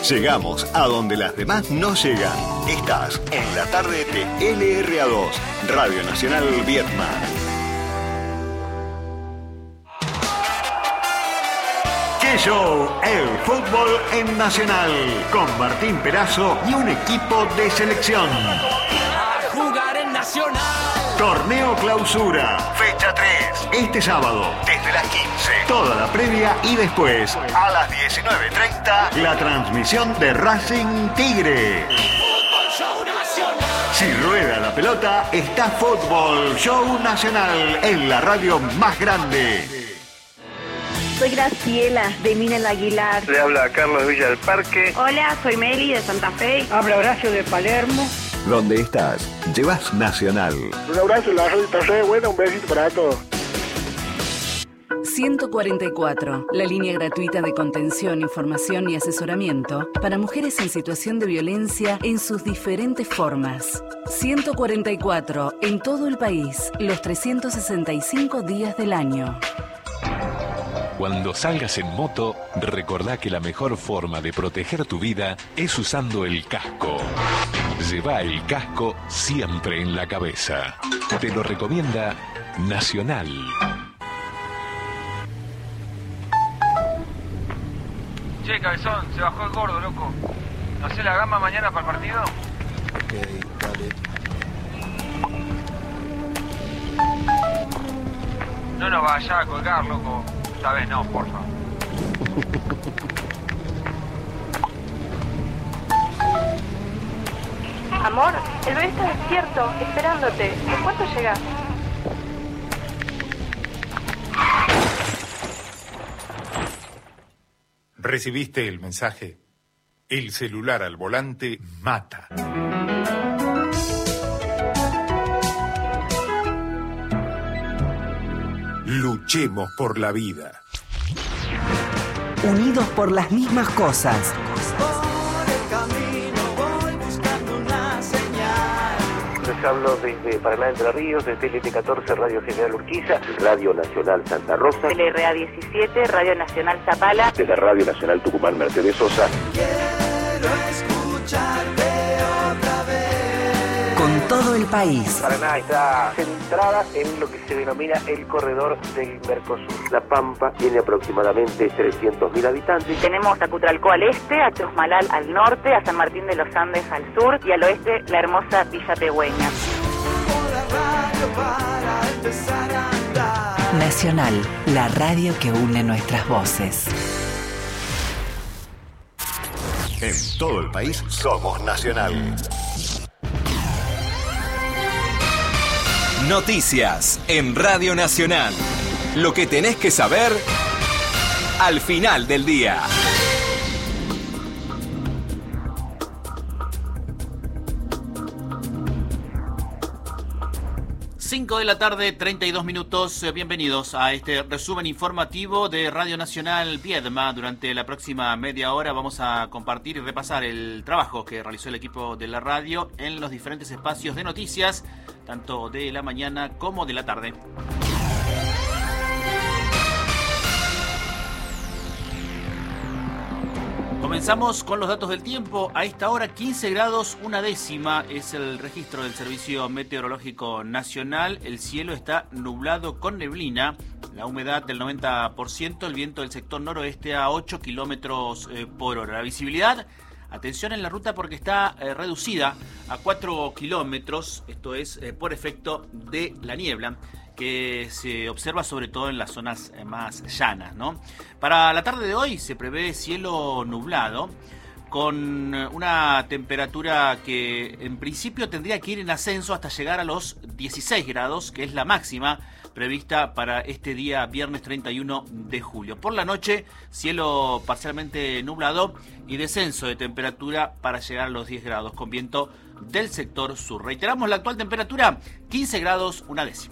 Llegamos a donde las demás no llegan. Estás en la tarde de LRA2, Radio Nacional Viedma. ¡Qué show! El fútbol en Nacional, con Martín Perazo y un equipo de selección. A jugar en Nacional. Torneo Clausura, fecha 3, este sábado, desde las 15. Toda la previa y después, a las 19:30, la transmisión de Racing Tigre. Fútbol Show Nacional. Si rueda la pelota, está Fútbol Show Nacional en la radio más grande. Soy Graciela, de Minel Aguilar. Le habla Carlos Villa del Parque. Hola, soy Meli, de Santa Fe. Habla Horacio, de Palermo. Donde estás, llevas Nacional. Un abrazo, la radio está re buena, un besito para todos. 144, la línea gratuita de contención, información y asesoramiento para mujeres en situación de violencia en sus diferentes formas. 144, en todo el país, los 365 días del año. Cuando salgas en moto, recordá que la mejor forma de proteger tu vida es usando el casco. Lleva el casco siempre en la cabeza. Te lo recomienda Nacional. Che, cabezón, se bajó el gordo, loco. ¿No hace la gama mañana para el partido? Ok, dale. No nos vaya a colgar, loco. Esta vez no, porfa. Amor, el bebé está despierto, esperándote. ¿En cuánto llegas? ¿Recibiste el mensaje? El celular al volante mata. Luchemos por la vida. Unidos por las mismas cosas. Les hablo desde Paraná, Entre Ríos, desde TLT14, Radio General Urquiza, Radio Nacional Santa Rosa, LRA 17, Radio Nacional Zapala, desde Radio Nacional Tucumán, Mercedes Sosa. Quiero escucharte otra vez. Con todo el país. Paraná está centrada en lo que se denomina el corredor del Mercosur. La Pampa tiene aproximadamente 300.000 habitantes. Tenemos a Cutralcó al este, a Chosmalal al norte, a San Martín de los Andes al sur y al oeste la hermosa Villa Pegüeña. Nacional, la radio que une nuestras voces. En todo el país somos Nacional. Noticias en Radio Nacional. Lo que tenés que saber al final del día. Cinco de la tarde, 32 minutos. Bienvenidos a este resumen informativo de Radio Nacional Viedma. Durante la próxima media hora vamos a compartir y repasar el trabajo que realizó el equipo de la radio en los diferentes espacios de noticias, tanto de la mañana como de la tarde. Comenzamos con los datos del tiempo. A esta hora 15 grados, una décima es el registro del Servicio Meteorológico Nacional. El cielo está nublado con neblina, la humedad del 90%, el viento del sector noroeste a 8 kilómetros por hora. La visibilidad, atención en la ruta porque está reducida a 4 kilómetros, esto es por efecto de la niebla que se observa sobre todo en las zonas más llanas, ¿no? Para la tarde de hoy se prevé cielo nublado con una temperatura que en principio tendría que ir en ascenso hasta llegar a los 16 grados, que es la máxima prevista para este día viernes 31 de julio. Por la noche, cielo parcialmente nublado y descenso de temperatura para llegar a los 10 grados con viento del sector sur. Reiteramos la actual temperatura, 15 grados, una décima.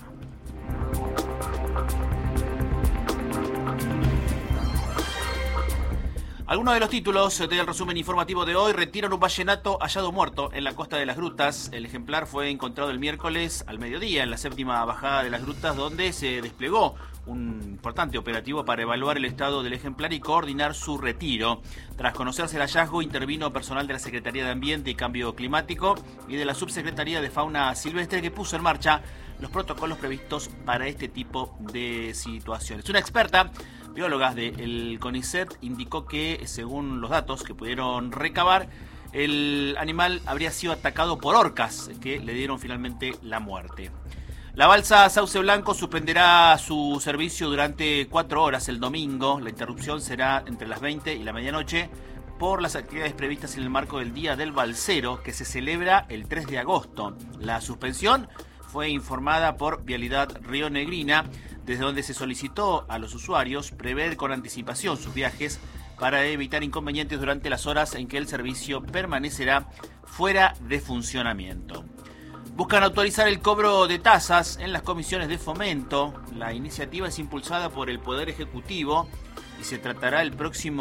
Algunos de los títulos del resumen informativo de hoy: retiran un vallenato hallado muerto en la costa de las Grutas. El ejemplar fue encontrado el miércoles al mediodía en la séptima bajada de las Grutas, donde se desplegó un importante operativo para evaluar el estado del ejemplar y coordinar su retiro. Tras conocerse el hallazgo, intervino personal de la Secretaría de Ambiente y Cambio Climático y de la Subsecretaría de Fauna Silvestre, que puso en marcha los protocolos previstos para este tipo de situaciones. Una experta bióloga del CONICET indicó que, según los datos que pudieron recabar, el animal habría sido atacado por orcas que le dieron finalmente la muerte. La balsa Sauce Blanco suspenderá su servicio durante 4 horas el domingo. La interrupción será entre las 20 y la medianoche por las actividades previstas en el marco del Día del Balsero, que se celebra el 3 de agosto. La suspensión fue informada por Vialidad Rionegrina, desde donde se solicitó a los usuarios prever con anticipación sus viajes para evitar inconvenientes durante las horas en que el servicio permanecerá fuera de funcionamiento. Buscan autorizar el cobro de tasas en las comisiones de fomento. La iniciativa es impulsada por el Poder Ejecutivo y se tratará en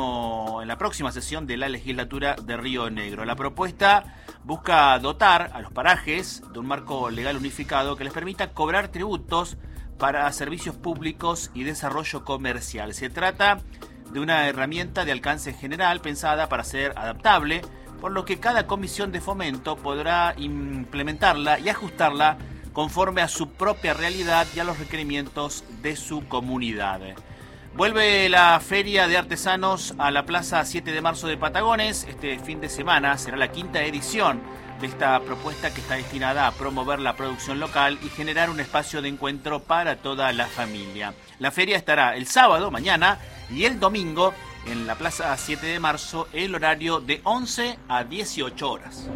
la próxima sesión de la legislatura de Río Negro. La propuesta busca dotar a los parajes de un marco legal unificado que les permita cobrar tributos para servicios públicos y desarrollo comercial. Se trata de una herramienta de alcance general pensada para ser adaptable, por lo que cada comisión de fomento podrá implementarla y ajustarla conforme a su propia realidad y a los requerimientos de su comunidad. Vuelve la Feria de Artesanos a la Plaza 7 de Marzo de Patagones. Este fin de semana será la 5ª edición de esta propuesta, que está destinada a promover la producción local y generar un espacio de encuentro para toda la familia. La feria estará el sábado, mañana, y el domingo en la Plaza 7 de Marzo, el horario de 11 a 18 horas.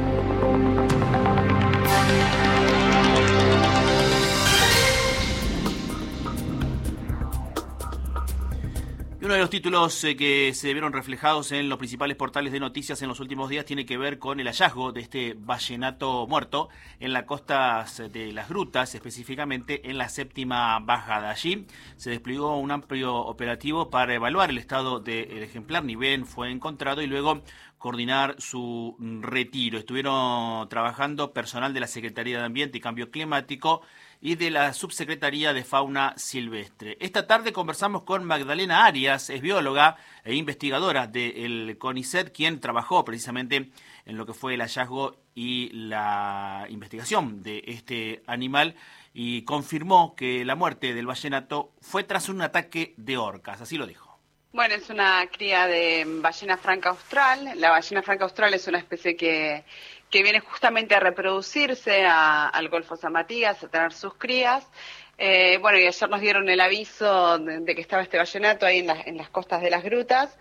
Uno de los títulos que se vieron reflejados en los principales portales de noticias en los últimos días tiene que ver con el hallazgo de este vallenato muerto en las costas de las Grutas, específicamente en la séptima bajada. Allí se desplegó un amplio operativo para evaluar el estado del ejemplar, ni bien fue encontrado, y luego coordinar su retiro. Estuvieron trabajando personal de la Secretaría de Ambiente y Cambio Climático y de la Subsecretaría de Fauna Silvestre. Esta tarde conversamos con Magdalena Arias, es bióloga e investigadora del CONICET, quien trabajó precisamente en lo que fue el hallazgo y la investigación de este animal, y confirmó que la muerte del vallenato fue tras un ataque de orcas. Así lo dijo. Bueno, es una cría de ballena franca austral. La ballena franca austral es una especie que viene justamente a reproducirse al Golfo San Matías, a tener sus crías. Bueno, y ayer nos dieron el aviso de que estaba este vallenato ahí en las costas de las Grutas.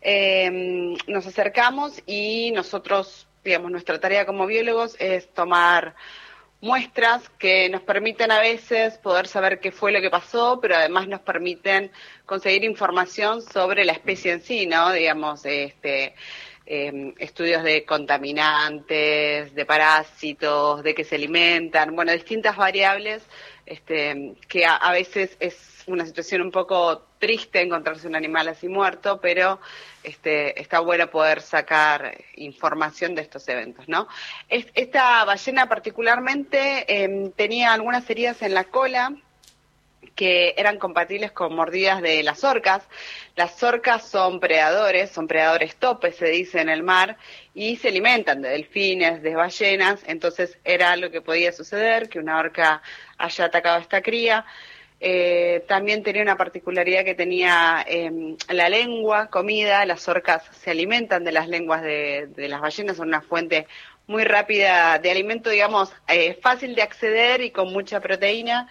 Nos acercamos y nosotros, digamos, nuestra tarea como biólogos es tomar muestras que nos permiten a veces poder saber qué fue lo que pasó, pero además nos permiten conseguir información sobre la especie en sí, ¿no? Digamos, estudios de contaminantes, de parásitos, de que se alimentan, bueno, distintas variables, que a veces es una situación un poco triste encontrarse un animal así muerto, pero está bueno poder sacar información de estos eventos, ¿no? Esta ballena particularmente tenía algunas heridas en la cola que eran compatibles con mordidas de las orcas. Las orcas son predadores topes, se dice en el mar, y se alimentan de delfines, de ballenas, entonces era lo que podía suceder, que una orca haya atacado a esta cría. También tenía una particularidad que tenía la lengua, comida. Las orcas se alimentan de las lenguas de las ballenas, son una fuente muy rápida de alimento, digamos, fácil de acceder y con mucha proteína.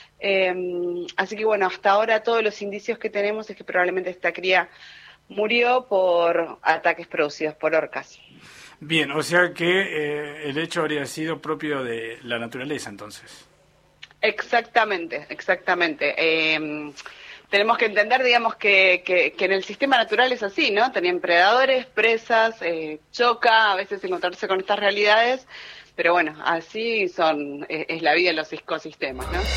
Así que bueno, hasta ahora todos los indicios que tenemos es que probablemente esta cría murió por ataques producidos por orcas. Bien, o sea que el hecho habría sido propio de la naturaleza entonces. Exactamente. Tenemos que entender, digamos, que en el sistema natural es así, ¿no? Tenían predadores, presas, choca a veces encontrarse con estas realidades, pero bueno, así es la vida en los ecosistemas, ¿no?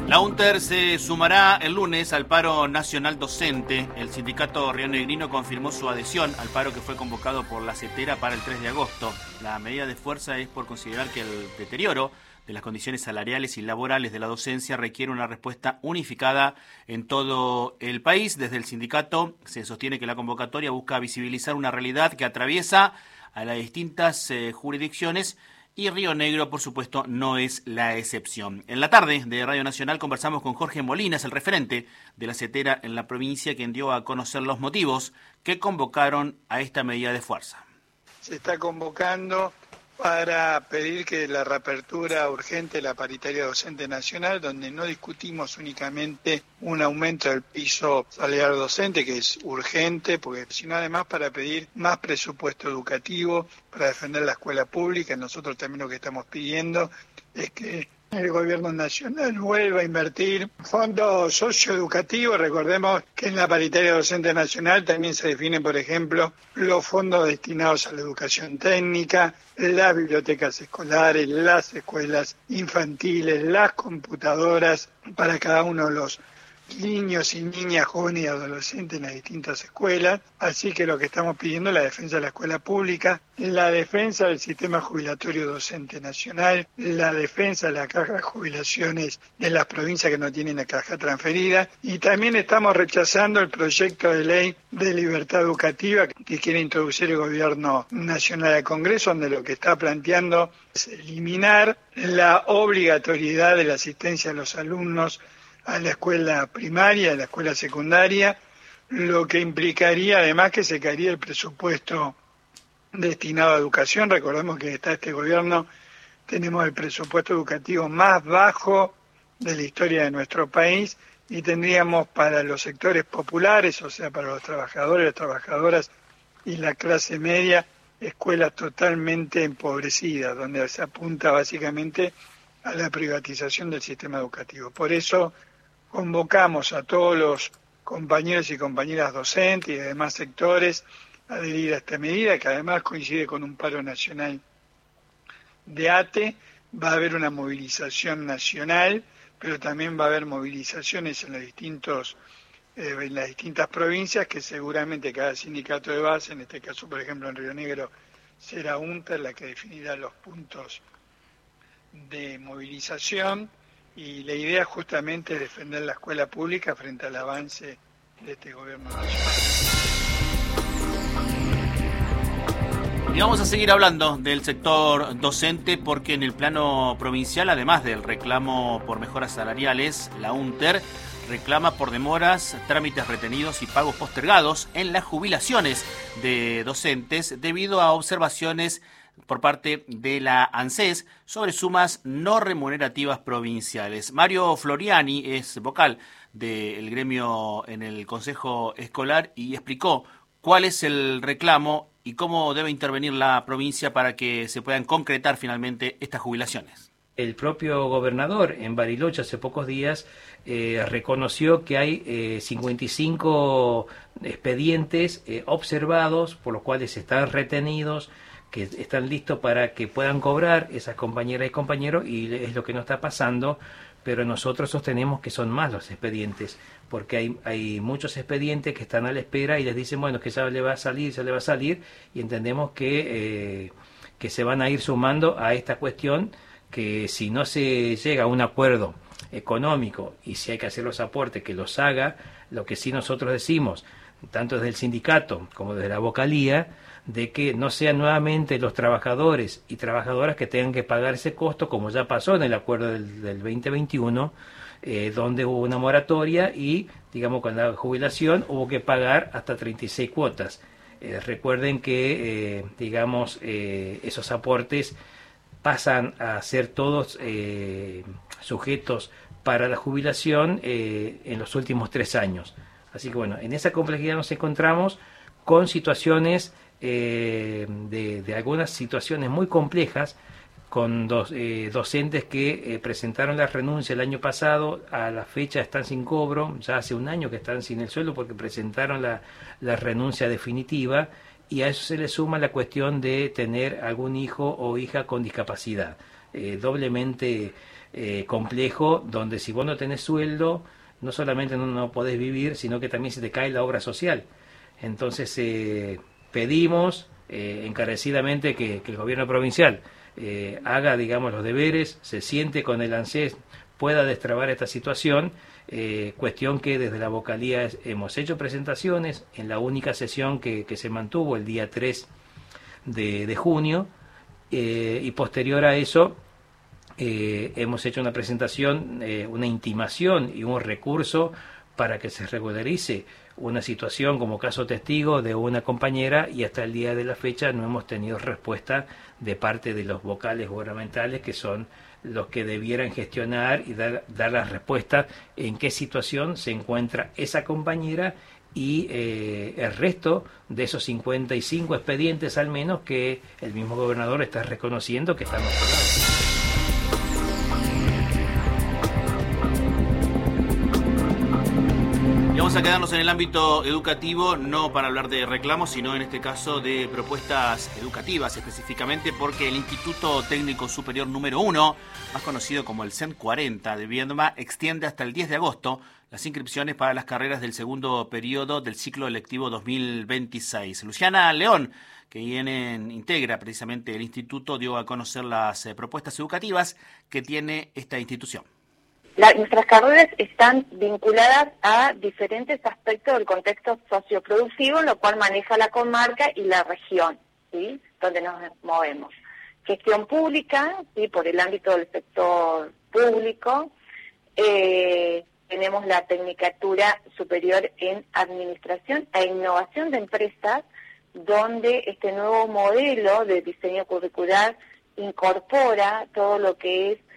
La UNTER se sumará el lunes al paro nacional docente. El sindicato rionegrino confirmó su adhesión al paro que fue convocado por la CETERA para el 3 de agosto. La medida de fuerza es por considerar que el deterioro de las condiciones salariales y laborales de la docencia requiere una respuesta unificada en todo el país. Desde el sindicato se sostiene que la convocatoria busca visibilizar una realidad que atraviesa a las distintas jurisdicciones y Río Negro, por supuesto, no es la excepción. En la tarde de Radio Nacional conversamos con Jorge Molinas, el referente de la CETERA en la provincia, quien dio a conocer los motivos que convocaron a esta medida de fuerza. Se está convocando para pedir que la reapertura urgente de la paritaria docente nacional, donde no discutimos únicamente un aumento del piso salarial docente, que es urgente, porque sino además para pedir más presupuesto educativo, para defender la escuela pública. Nosotros también lo que estamos pidiendo es que el gobierno nacional vuelva a invertir fondos socioeducativos. Recordemos que en la paritaria docente nacional también se definen, por ejemplo, los fondos destinados a la educación técnica, las bibliotecas escolares, las escuelas infantiles, las computadoras para cada uno de los niños y niñas, jóvenes y adolescentes en las distintas escuelas. Así que lo que estamos pidiendo es la defensa de la escuela pública, la defensa del sistema jubilatorio docente nacional, la defensa de la caja de jubilaciones de las provincias que no tienen la caja transferida, y también estamos rechazando el proyecto de ley de libertad educativa que quiere introducir el gobierno nacional al Congreso, donde lo que está planteando es eliminar la obligatoriedad de la asistencia a los alumnos a la escuela primaria, a la escuela secundaria, lo que implicaría además que se caería el presupuesto destinado a educación. Recordemos que está este gobierno, tenemos el presupuesto educativo más bajo de la historia de nuestro país, y tendríamos para los sectores populares, o sea, para los trabajadores, las trabajadoras y la clase media, escuelas totalmente empobrecidas, donde se apunta básicamente a la privatización del sistema educativo. Por eso convocamos a todos los compañeros y compañeras docentes y de demás sectores a adherir a esta medida, que además coincide con un paro nacional de ATE. Va a haber una movilización nacional, pero también va a haber movilizaciones en las distintas provincias, que seguramente cada sindicato de base, en este caso por ejemplo en Río Negro será UNTER la que definirá los puntos de movilización, y la idea justamente es defender la escuela pública frente al avance de este gobierno nacional. Y vamos a seguir hablando del sector docente, porque en el plano provincial, además del reclamo por mejoras salariales, la UNTER reclama por demoras, trámites retenidos y pagos postergados en las jubilaciones de docentes debido a observaciones por parte de la ANSES sobre sumas no remunerativas provinciales. Mario Floriani es vocal del gremio en el Consejo Escolar y explicó cuál es el reclamo y cómo debe intervenir la provincia para que se puedan concretar finalmente estas jubilaciones. El propio gobernador en Bariloche hace pocos días reconoció que hay 55 expedientes observados, por los cuales están retenidos, que están listos para que puedan cobrar esas compañeras y compañeros, y es lo que nos está pasando, pero nosotros sostenemos que son más los expedientes, porque hay muchos expedientes que están a la espera y les dicen, bueno, que ya le va a salir, y entendemos que se van a ir sumando a esta cuestión, que si no se llega a un acuerdo económico y si hay que hacer los aportes, que los haga. Lo que sí nosotros decimos, tanto desde el sindicato como desde la vocalía, de que no sean nuevamente los trabajadores y trabajadoras que tengan que pagar ese costo, como ya pasó en el acuerdo del 2021, donde hubo una moratoria y, digamos, con la jubilación hubo que pagar hasta 36 cuotas. Recuerden que, esos aportes pasan a ser todos sujetos para la jubilación en los últimos 3 años. Así que bueno, en esa complejidad nos encontramos con situaciones de algunas situaciones muy complejas, con docentes que presentaron la renuncia el año pasado, a la fecha están sin cobro, ya hace un año que están sin el sueldo porque presentaron la renuncia definitiva, y a eso se le suma la cuestión de tener algún hijo o hija con discapacidad. Doblemente complejo, donde si vos no tenés sueldo, no solamente no podés vivir, sino que también se te cae la obra social. Entonces pedimos encarecidamente que el gobierno provincial haga, digamos, los deberes, se siente con el ANSES, pueda destrabar esta situación, cuestión que desde la vocalía hemos hecho presentaciones en la única sesión que se mantuvo el día 3 de junio, y posterior a eso hemos hecho una presentación, una intimación y un recurso para que se regularice una situación como caso testigo de una compañera, y hasta el día de la fecha no hemos tenido respuesta de parte de los vocales gubernamentales, que son los que debieran gestionar y dar la respuesta en qué situación se encuentra esa compañera y el resto de esos 55 expedientes al menos que el mismo gobernador está reconociendo que están observados. Vamos a quedarnos en el ámbito educativo, no para hablar de reclamos, sino en este caso de propuestas educativas específicamente, porque el Instituto Técnico Superior número 1, más conocido como el CEN 40 de Viedma, extiende hasta el 10 de agosto las inscripciones para las carreras del segundo periodo del ciclo electivo 2026. Luciana León, que integra precisamente el instituto, dio a conocer las propuestas educativas que tiene esta institución. Nuestras carreras están vinculadas a diferentes aspectos del contexto socioproductivo, en lo cual maneja la comarca y la región, ¿sí?, donde nos movemos. Gestión pública, ¿sí?, por el ámbito del sector público. Tenemos la Tecnicatura Superior en Administración e Innovación de Empresas, donde este nuevo modelo de diseño curricular incorpora todo lo que es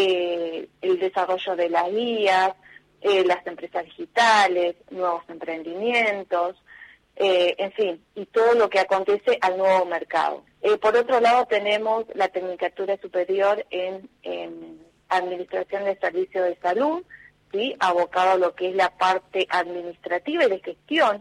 el desarrollo de las guías, las empresas digitales, nuevos emprendimientos, en fin, y todo lo que acontece al nuevo mercado. Por otro lado, tenemos la Tecnicatura Superior en Administración de Servicios de Salud, ¿sí?, abocado a lo que es la parte administrativa y de gestión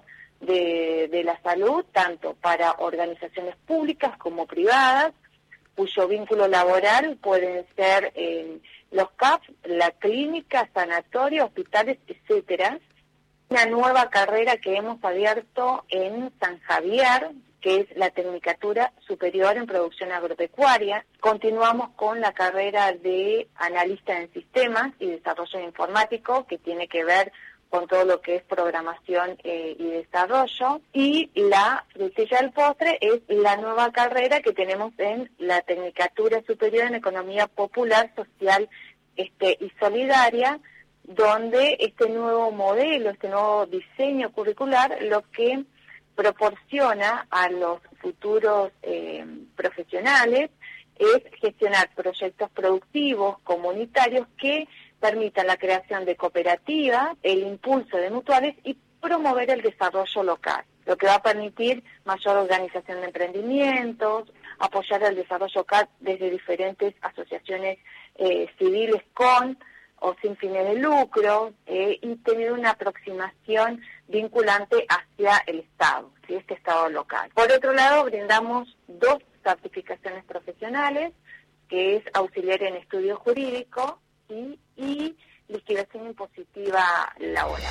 de la salud, tanto para organizaciones públicas como privadas, cuyo vínculo laboral pueden ser los CAP, la clínica, sanatorio, hospitales, etcétera. Una nueva carrera que hemos abierto en San Javier, que es la Tecnicatura Superior en Producción Agropecuaria. Continuamos con la carrera de Analista en Sistemas y Desarrollo Informático, que tiene que ver con todo lo que es programación y desarrollo. Y la frutilla del postre es la nueva carrera que tenemos en la Tecnicatura Superior en Economía Popular, Social y Solidaria, donde este nuevo modelo, este nuevo diseño curricular, lo que proporciona a los futuros profesionales es gestionar proyectos productivos, comunitarios, que permitan la creación de cooperativas, el impulso de mutuales y promover el desarrollo local, lo que va a permitir mayor organización de emprendimientos, apoyar el desarrollo local desde diferentes asociaciones civiles con o sin fines de lucro, y tener una aproximación vinculante hacia el Estado, ¿sí?, este Estado local. Por otro lado, brindamos 2 certificaciones profesionales, que es auxiliar en estudio jurídico y liquidación impositiva laboral.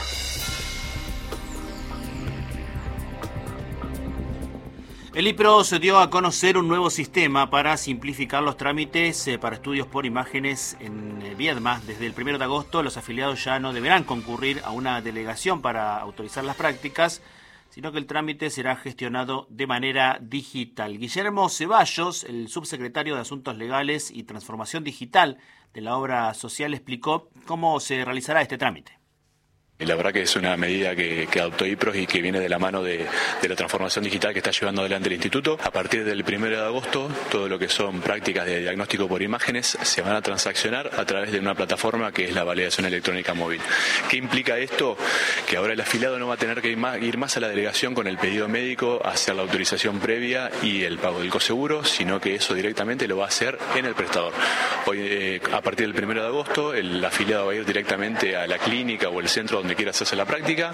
El IPROS dio a conocer un nuevo sistema para simplificar los trámites para estudios por imágenes en Viedma. Desde el 1 de agosto los afiliados ya no deberán concurrir a una delegación para autorizar las prácticas, sino que el trámite será gestionado de manera digital. Guillermo Ceballos, el subsecretario de Asuntos Legales y Transformación Digital de la Obra Social, explicó cómo se realizará este trámite. La verdad que es una medida que adoptó IPROS y que viene de la mano de la transformación digital que está llevando adelante el Instituto. A partir del 1 de agosto, todo lo que son prácticas de diagnóstico por imágenes se van a transaccionar a través de una plataforma que es la validación electrónica móvil. ¿Qué implica esto? que ahora el afiliado no va a tener que ir más a la delegación con el pedido médico, a hacer la autorización previa y el pago del coseguro, sino que eso directamente lo va a hacer en el prestador. Hoy, a partir del 1 de agosto, el afiliado va a ir directamente a la clínica o el centro donde quiera hacerse la práctica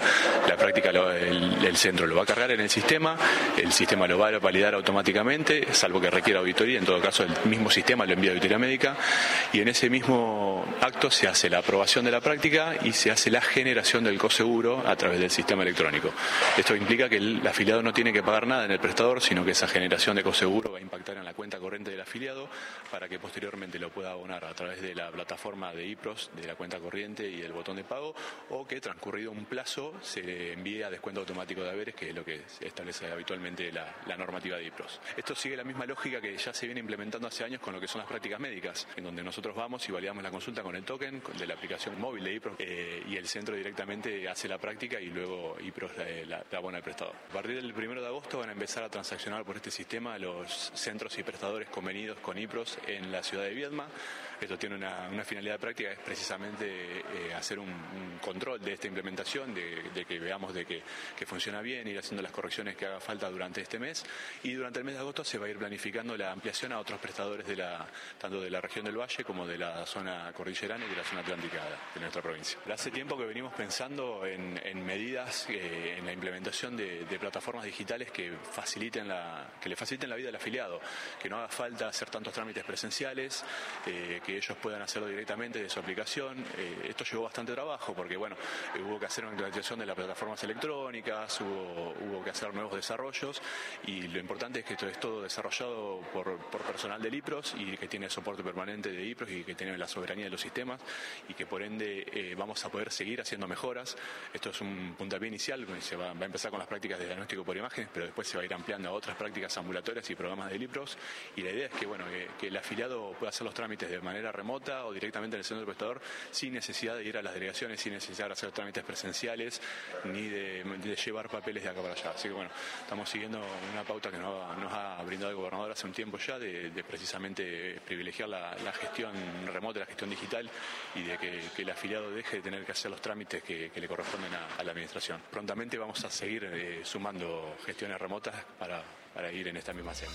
el centro lo va a cargar en el sistema lo va a validar automáticamente, salvo que requiera auditoría, en todo caso el mismo sistema lo envía a auditoría médica, y en ese mismo acto se hace la aprobación de la práctica y se hace la generación del coseguro a través del sistema electrónico. Esto implica que el afiliado no tiene que pagar nada en el prestador, sino que esa generación de coseguro va a impactar en la cuenta corriente del afiliado para que posteriormente lo pueda abonar a través de la plataforma de IPROS, de la cuenta corriente y del botón de pago, o que transcurrido un plazo se envíe a descuento automático de haberes, que es lo que establece habitualmente la normativa de IPROS. Esto sigue la misma lógica que ya se viene implementando hace años con lo que son las prácticas médicas, en donde nosotros vamos y validamos la consulta con el token de la aplicación móvil de IPROS, y el centro directamente hace la práctica y luego IPROS la abona al prestador. A partir del 1 de agosto van a empezar a transaccionar por este sistema los centros y prestadores convenidos con IPROS en la ciudad de Viedma. Esto tiene una finalidad práctica, es precisamente hacer un control de esta implementación, de que veamos de que funciona bien, ir haciendo las correcciones que haga falta durante este mes, y durante el mes de agosto se va a ir planificando la ampliación a otros prestadores tanto de la región del Valle como de la zona cordillerana y de la zona atlántica de nuestra provincia. Hace tiempo que venimos pensando en medidas, en la implementación de plataformas digitales que le faciliten la vida al afiliado, que no haga falta hacer tantos trámites presenciales, que ellos puedan hacerlo directamente de su aplicación. Esto llevó bastante trabajo porque hubo que hacer una implementación de las plataformas electrónicas, hubo que hacer nuevos desarrollos, y lo importante es que esto es todo desarrollado por personal del IPROS y que tiene soporte permanente de IPROS y que tiene la soberanía de los sistemas, y que por ende vamos a poder seguir haciendo mejoras. Esto es un puntapié inicial, se va a empezar con las prácticas de diagnóstico por imágenes, pero después se va a ir ampliando a otras prácticas ambulatorias y programas del IPROS, y la idea es que el afiliado pueda hacer los trámites de manera remota o directamente en el centro del prestador, sin necesidad de ir a las delegaciones, sin necesidad de hacer trámites presenciales ni de llevar papeles de acá para allá. Así que estamos siguiendo una pauta que nos ha brindado el gobernador hace un tiempo ya, de precisamente privilegiar la gestión remota, la gestión digital, y de que el afiliado deje de tener que hacer los trámites que le corresponden a la administración. Prontamente vamos a seguir sumando gestiones remotas para ir en esta misma senda.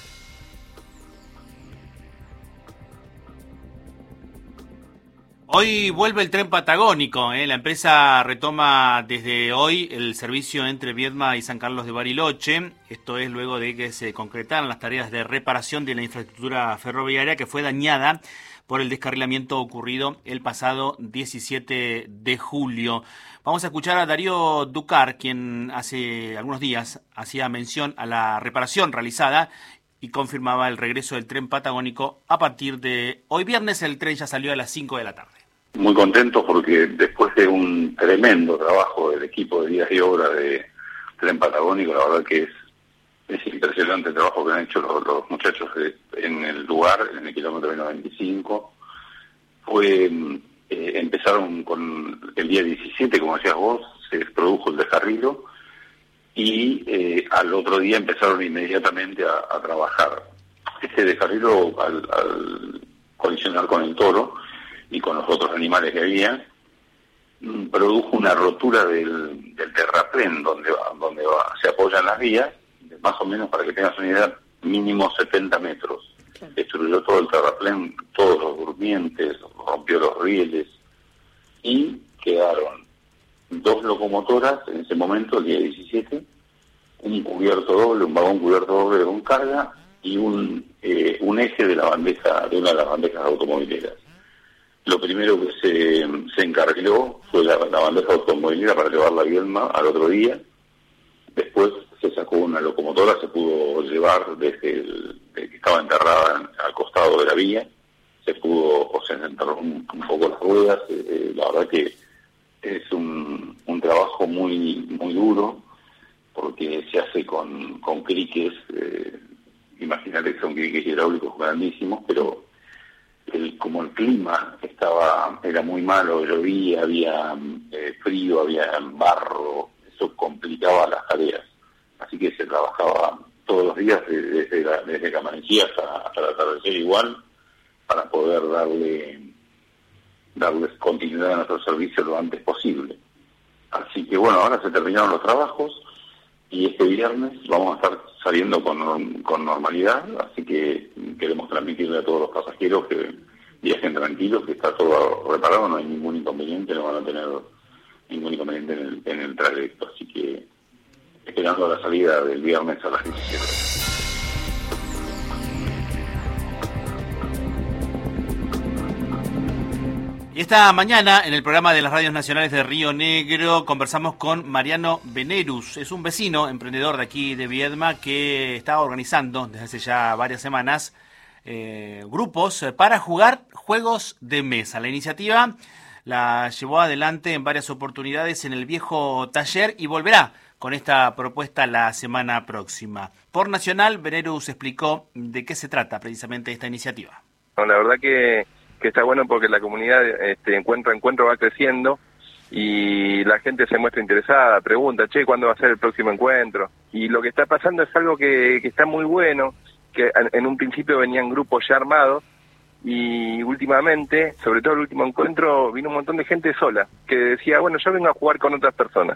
Hoy vuelve el tren patagónico, La empresa retoma desde hoy el servicio entre Viedma y San Carlos de Bariloche. Esto es luego de que se concretaran las tareas de reparación de la infraestructura ferroviaria que fue dañada por el descarrilamiento ocurrido el pasado 17 de julio. Vamos a escuchar a Darío Ducar, quien hace algunos días hacía mención a la reparación realizada y confirmaba el regreso del tren patagónico a partir de hoy viernes. El tren ya salió a las 5 de la tarde. Muy contentos porque después de un tremendo trabajo del equipo de días y obras de Tren Patagónico, la verdad que es impresionante el trabajo que han hecho los muchachos en el lugar, en el kilómetro 95. Empezaron con el día 17, como decías vos, se produjo el descarrilo, y al otro día empezaron inmediatamente a trabajar. Este descarrilo, al colisionar con el toro y con los otros animales que había, produjo una rotura del terraplén donde se apoyan las vías, más o menos, para que tengas una idea, mínimo 70 metros. Destruyó todo el terraplén, todos los durmientes, rompió los rieles, y quedaron 2 locomotoras en ese momento, el día 17, un vagón cubierto doble con carga, y un eje de una de las bandejas automovileras. Lo primero que se encarriló fue la bandeja automovilera para llevarla a Viedma al otro día. Después se sacó una locomotora, se pudo llevar desde que estaba enterrada al costado de la vía, se enterró un poco las ruedas. La verdad que es un trabajo muy muy duro, porque se hace con criques, imagínate que son criques hidráulicos grandísimos, pero como el clima era muy malo, llovía, había frío, había barro, eso complicaba las tareas. Así que se trabajaba todos los días desde que amanecía hasta la atardecer igual, para poder darles continuidad a nuestro servicio lo antes posible. Así que bueno, ahora se terminaron los trabajos y este viernes vamos a estar saliendo con normalidad, así que queremos transmitirle a todos los pasajeros que viajen tranquilos, que está todo reparado, no hay ningún inconveniente, no van a tener ningún inconveniente en el trayecto, así que esperando la salida del viernes a las 17. Y esta mañana, en el programa de las radios nacionales de Río Negro, conversamos con Mariano Venerus. Es un vecino, emprendedor de aquí de Viedma, que está organizando desde hace ya varias semanas grupos para jugar juegos de mesa. La iniciativa la llevó adelante en varias oportunidades en el viejo taller y volverá con esta propuesta la semana próxima. Por Nacional, Venerus explicó de qué se trata precisamente esta iniciativa. No, la verdad que está bueno porque la comunidad encuentro va creciendo y la gente se muestra interesada, pregunta, che, ¿cuándo va a ser el próximo encuentro? Y lo que está pasando es algo que está muy bueno, que en un principio venían grupos ya armados y últimamente, sobre todo el último encuentro, vino un montón de gente sola, que decía, bueno, yo vengo a jugar con otras personas.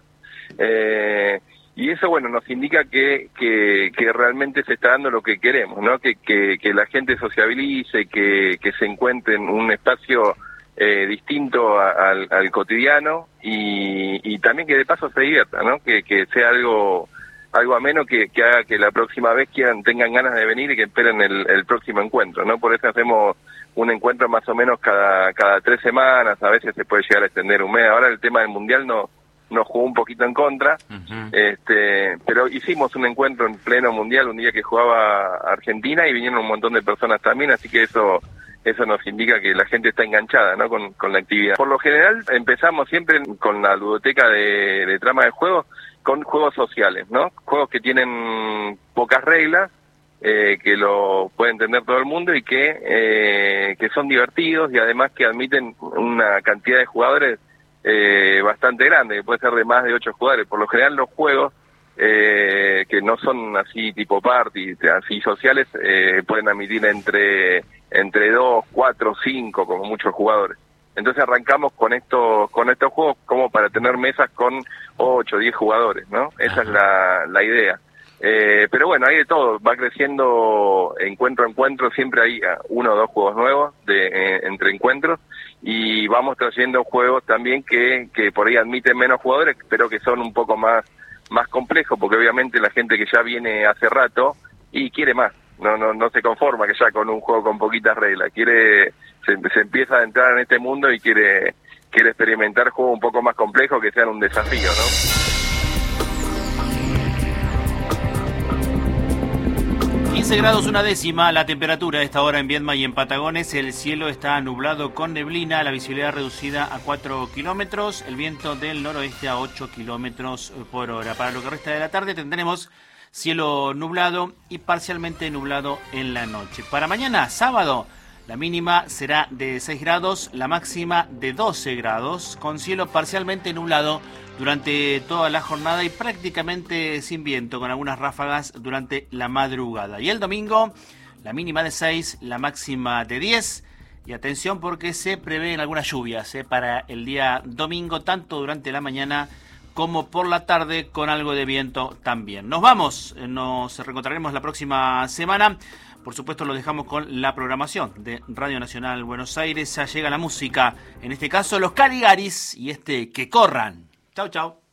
Y eso, bueno, nos indica que realmente se está dando lo que queremos, ¿no? Que la gente sociabilice, que se encuentre en un espacio distinto al cotidiano y también que de paso se divierta, ¿no? Que sea algo ameno que haga que la próxima vez tengan ganas de venir y que esperen el próximo encuentro, ¿no? Por eso hacemos un encuentro más o menos cada 3 semanas, a veces se puede llegar a extender un mes. Ahora el tema del Mundial nos jugó un poquito en contra, pero hicimos un encuentro en pleno Mundial un día que jugaba Argentina y vinieron un montón de personas también, así que eso nos indica que la gente está enganchada, ¿no? con la actividad. Por lo general empezamos siempre con la ludoteca de trama de juegos, con juegos sociales, ¿no? Juegos que tienen pocas reglas, que lo puede entender todo el mundo y que son divertidos y además que admiten una cantidad de jugadores bastante grande, que puede ser de más de 8 jugadores. Por lo general los juegos que no son así tipo party, así sociales, pueden admitir entre 2, 4, 5 como muchos jugadores. Entonces arrancamos con estos juegos como para tener mesas con 8, 10 jugadores, ¿no? Esa es la idea. Pero bueno, hay de todo, va creciendo encuentro a encuentro, siempre hay 1 o 2 juegos nuevos entre encuentros y vamos trayendo juegos también que por ahí admiten menos jugadores, pero que son un poco más complejos, porque obviamente la gente que ya viene hace rato y quiere más, no se conforma que ya con un juego con poquitas reglas, se empieza a entrar en este mundo y quiere experimentar juegos un poco más complejos que sean un desafío, ¿no? 15 grados 1/10 la temperatura a esta hora en Viedma y en Patagones. El cielo está nublado con neblina, la visibilidad reducida a 4 kilómetros, el viento del noroeste a 8 kilómetros por hora. Para lo que resta de la tarde tendremos cielo nublado y parcialmente nublado en la noche. Para mañana, sábado, la mínima será de 6 grados, la máxima de 12 grados, con cielo parcialmente nublado durante toda la jornada y prácticamente sin viento, con algunas ráfagas durante la madrugada. Y el domingo, la mínima de 6, la máxima de 10. Y atención porque se prevén algunas lluvias para el día domingo, tanto durante la mañana como por la tarde, con algo de viento también. Nos vamos, nos reencontraremos la próxima semana. Por supuesto, lo dejamos con la programación de Radio Nacional Buenos Aires. Ya llega la música, en este caso los Caligaris y Que corran. Chau, chau.